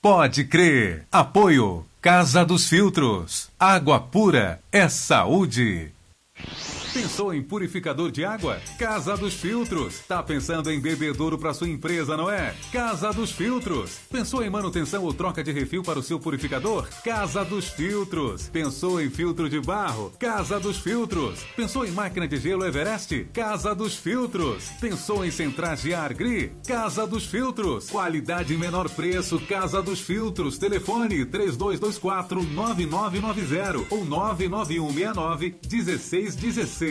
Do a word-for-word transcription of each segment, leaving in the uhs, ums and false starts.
Pode crer. Apoio Casa dos Filtros. Água pura é saúde. Pensou em purificador de água? Casa dos Filtros. Tá pensando em bebedouro para sua empresa, não é? Casa dos Filtros. Pensou em manutenção ou troca de refil para o seu purificador? Casa dos Filtros. Pensou em filtro de barro? Casa dos Filtros. Pensou em máquina de gelo Everest? Casa dos Filtros. Pensou em centrais de ar Gri? Casa dos Filtros. Qualidade e menor preço. Casa dos Filtros. Telefone três dois dois quatro nove nove nove zero ou nove nove um seis nove um seis um seis.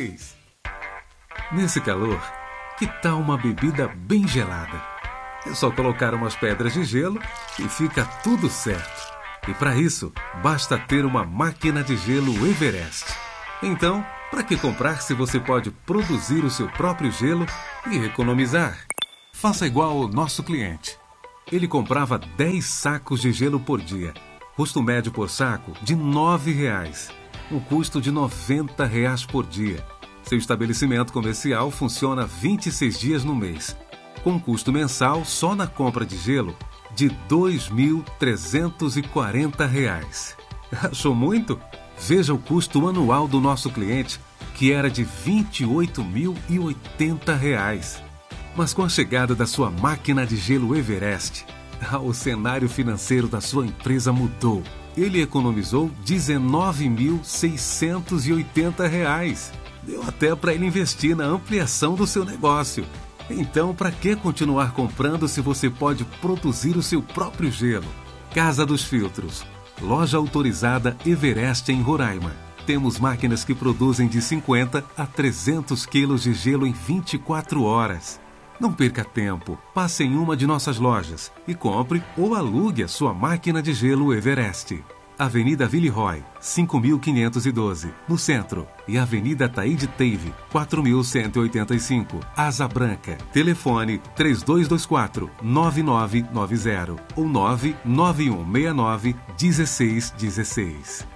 Nesse calor, que tal uma bebida bem gelada? É só colocar umas pedras de gelo e fica tudo certo. E para isso, basta ter uma máquina de gelo Everest. Então, para que comprar se você pode produzir o seu próprio gelo e economizar? Faça igual ao nosso cliente. Ele comprava dez sacos de gelo por dia. Custo médio por saco de nove reais. Um custo de noventa reais por dia. Seu estabelecimento comercial funciona vinte e seis dias no mês, com custo mensal só na compra de gelo de dois mil trezentos e quarenta reais. Achou muito? Veja o custo anual do nosso cliente, que era de vinte e oito mil e oitenta reais. Mas com a chegada da sua máquina de gelo Everest, o cenário financeiro da sua empresa mudou. Ele economizou dezenove mil seiscentos e oitenta reais. Deu até para ele investir na ampliação do seu negócio. Então, para que continuar comprando se você pode produzir o seu próprio gelo? Casa dos Filtros. Loja autorizada Everest em Roraima. Temos máquinas que produzem de cinquenta a trezentos quilos de gelo em vinte e quatro horas. Não perca tempo. Passe em uma de nossas lojas e compre ou alugue a sua máquina de gelo Everest. Avenida Villeroy, cinco mil quinhentos e doze, no centro. E Avenida Taíde Teive, quatro mil cento e oitenta e cinco, Asa Branca. Telefone três dois dois quatro nove nove nove zero ou nove nove um seis nove um seis um seis.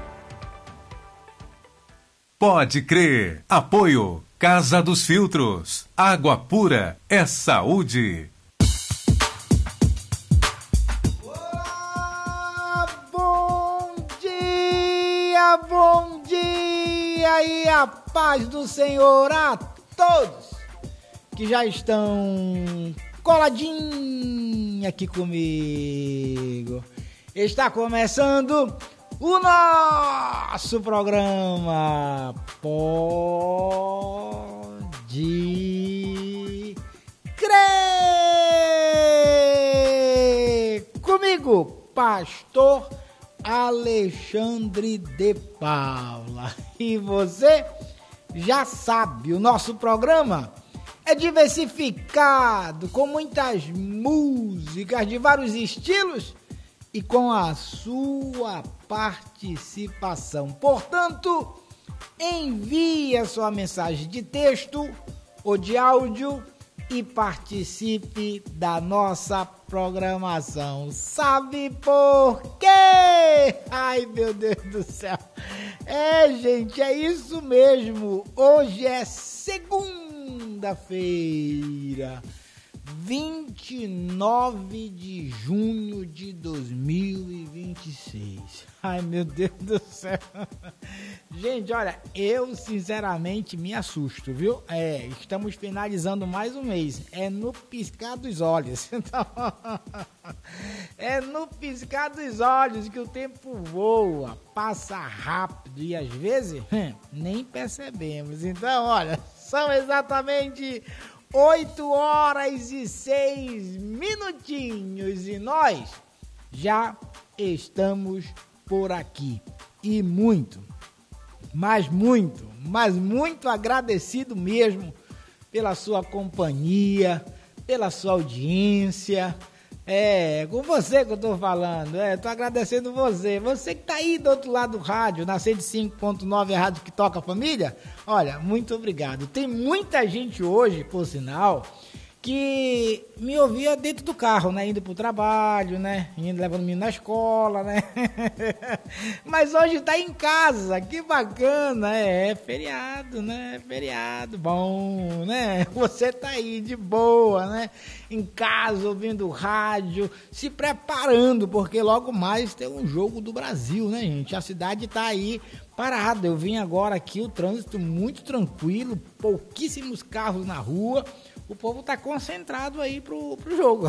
Pode crer. Apoio Casa dos Filtros. Água pura é saúde. Bom dia e a paz do Senhor a todos que já estão coladinhos aqui comigo. Está começando o nosso programa Pode Crer. Comigo, Pastor Alexandre de Paula. E você já sabe, o nosso programa é diversificado, com muitas músicas de vários estilos e com a sua participação. Portanto, envie a sua mensagem de texto ou de áudio e participe da nossa programação. Sabe por quê? Ai, meu Deus do céu. É, gente, é isso mesmo. Hoje é segunda-feira, vinte e nove de junho de dois mil e vinte e seis. Ai, meu Deus do céu. Gente, olha, eu sinceramente me assusto, viu? É, estamos finalizando mais um mês. É no piscar dos olhos. Então, é no piscar dos olhos que o tempo voa, passa rápido e às vezes hum, nem percebemos. Então, olha, são exatamente oito horas e seis minutinhos e nós já estamos por aqui. E muito, mas muito, mas muito agradecido mesmo pela sua companhia, pela sua audiência. É, com você que eu tô falando, é, tô agradecendo você, você que tá aí do outro lado do rádio, na cento e cinco ponto nove, a rádio que toca a família. Olha, muito obrigado. Tem muita gente hoje, por sinal, que me ouvia dentro do carro, né? Indo pro trabalho, né? Indo, levando o menino na escola, né? Mas hoje tá em casa, que bacana, é, é feriado, né? Feriado, bom, né? Você tá aí de boa, né? Em casa, ouvindo rádio, se preparando, porque logo mais tem um jogo do Brasil, né, gente? A cidade tá aí parada. Eu vim agora aqui, o trânsito muito tranquilo, pouquíssimos carros na rua. O povo tá concentrado aí pro, pro jogo.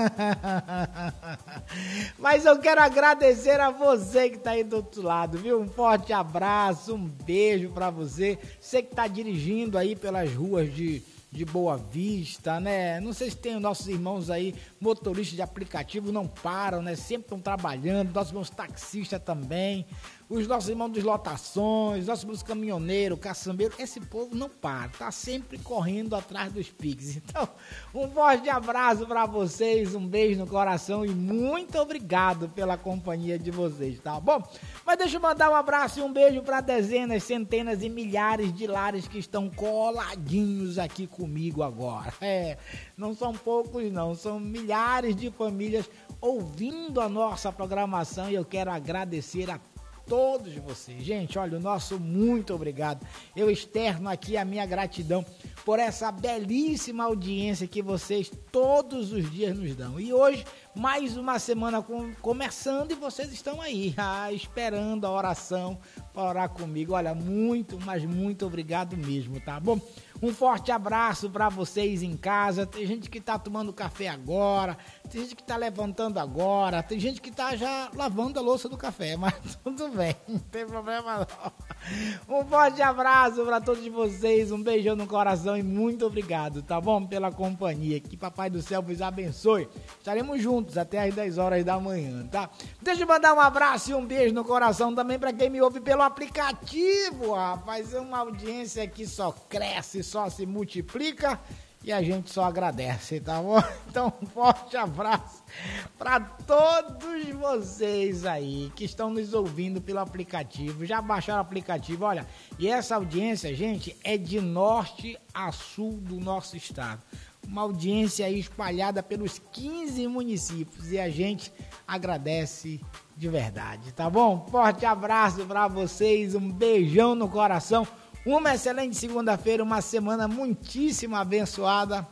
Mas eu quero agradecer a você que tá aí do outro lado, viu? Um forte abraço, um beijo pra você. Você que tá dirigindo aí pelas ruas de, de Boa Vista, né? Não sei se tem os nossos irmãos aí, motoristas de aplicativo, não param, né? Sempre estão trabalhando, nossos irmãos taxistas também. Os nossos irmãos de lotações, nossos irmãos caminhoneiros, caçambeiros, esse povo não para, tá sempre correndo atrás dos piques. Então, um forte abraço para vocês, um beijo no coração e muito obrigado pela companhia de vocês, tá bom? Mas deixa eu mandar um abraço e um beijo para dezenas, centenas e milhares de lares que estão coladinhos aqui comigo agora. É, não são poucos não, são milhares de famílias ouvindo a nossa programação e eu quero agradecer a todos vocês. Gente, olha, o nosso muito obrigado. Eu externo aqui a minha gratidão por essa belíssima audiência que vocês todos os dias nos dão. E hoje, mais uma semana com, começando e vocês estão aí, ah, esperando a oração para orar comigo. Olha, muito, mas muito obrigado mesmo, tá bom? Um forte abraço para vocês em casa. Tem gente que tá tomando café agora, tem gente que tá levantando agora, tem gente que tá já lavando a louça do café, mas tudo bem, não tem problema não. Um forte abraço para todos vocês, um beijão no coração e muito obrigado, tá bom? Pela companhia. Que Papai do Céu vos abençoe. Estaremos juntos até às dez horas da manhã, tá? Deixa eu mandar um abraço e um beijo no coração também para quem me ouve pelo aplicativo, rapaz. É uma audiência que só cresce, só se multiplica e a gente só agradece, tá bom? Então, um forte abraço para todos vocês aí que estão nos ouvindo pelo aplicativo. Já baixaram o aplicativo, olha, e essa audiência, gente, é de norte a sul do nosso estado. Uma audiência aí espalhada pelos quinze municípios e a gente agradece de verdade, tá bom? Forte abraço para vocês, um beijão no coração. Uma excelente segunda-feira, uma semana muitíssimo abençoada,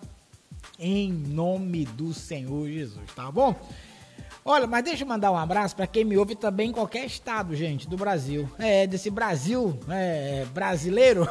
em nome do Senhor Jesus, tá bom? Olha, mas deixa eu mandar um abraço para quem me ouve também em qualquer estado, gente, do Brasil. É, desse Brasil, é, brasileiro,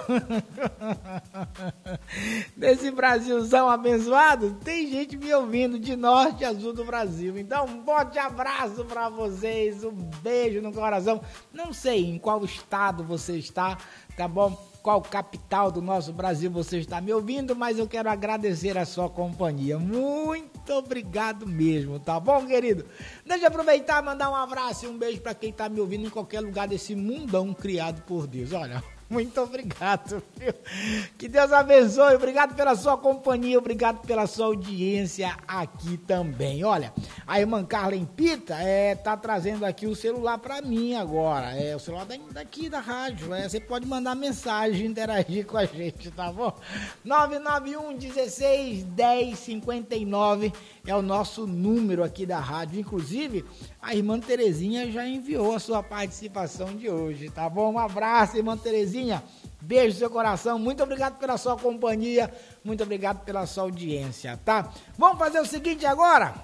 desse Brasilzão abençoado, tem gente me ouvindo de norte a sul do Brasil. Então, um forte abraço para vocês, um beijo no coração. Não sei em qual estado você está, tá bom? Qual capital do nosso Brasil você está me ouvindo, mas eu quero agradecer a sua companhia. Muito obrigado mesmo, tá bom, querido? Deixa eu aproveitar e mandar um abraço e um beijo para quem está me ouvindo em qualquer lugar desse mundão criado por Deus. Olha, muito obrigado, viu? Que Deus abençoe, obrigado pela sua companhia, obrigado pela sua audiência aqui também. Olha, a irmã Carla Pita é, tá trazendo aqui o celular para mim agora, é o celular daqui da rádio, é, você pode mandar mensagem, interagir com a gente, tá bom? nove nove um, dezesseis, dez, cinquenta e nove é o nosso número aqui da rádio, inclusive a irmã Terezinha já enviou a sua participação de hoje, tá bom? Um abraço, irmã Terezinha, beijo no seu coração, muito obrigado pela sua companhia, muito obrigado pela sua audiência, tá? Vamos fazer o seguinte agora,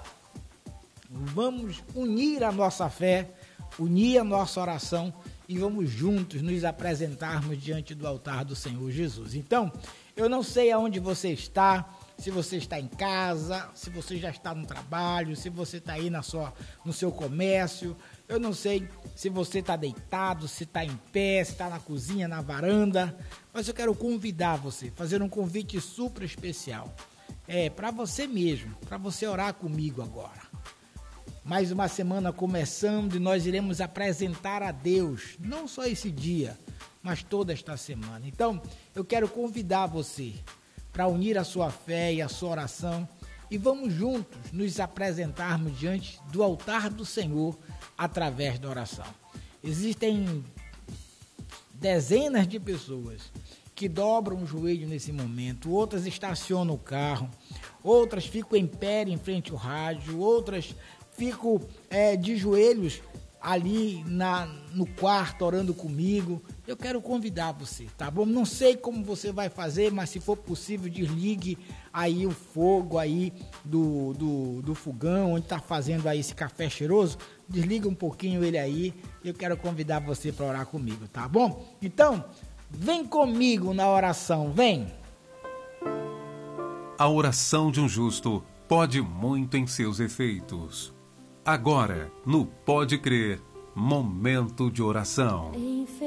vamos unir a nossa fé, unir a nossa oração e vamos juntos nos apresentarmos diante do altar do Senhor Jesus. Então, eu não sei aonde você está, se você está em casa, se você já está no trabalho, se você está aí na sua, no seu comércio, eu não sei se você está deitado, se está em pé, se está na cozinha, na varanda, mas eu quero convidar você, fazer um convite super especial, é, para você mesmo, para você orar comigo agora. Mais uma semana começando e nós iremos apresentar a Deus, não só esse dia, mas toda esta semana. Então, eu quero convidar você para unir a sua fé e a sua oração e vamos juntos nos apresentarmos diante do altar do Senhor através da oração. Existem dezenas de pessoas que dobram o joelho nesse momento, outras estacionam o carro, outras ficam em pé em frente ao rádio, outras ficam é, de joelhos ali na, no quarto orando comigo. Eu quero convidar você, tá bom? Não sei como você vai fazer, mas se for possível, desligue aí o fogo aí do, do, do fogão, onde está fazendo aí esse café cheiroso, desliga um pouquinho ele aí, eu quero convidar você para orar comigo, tá bom? Então, vem comigo na oração, vem! A oração de um justo pode muito em seus efeitos. Agora, no Pode Crer, momento de oração.